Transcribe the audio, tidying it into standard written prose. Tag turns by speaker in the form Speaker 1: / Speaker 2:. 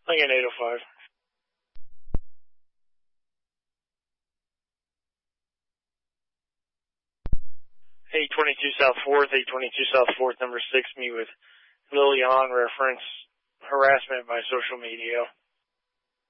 Speaker 1: Lincoln 805. 822 South 4th, 822 South 4th, number 6, me with Lilian, reference harassment by social media.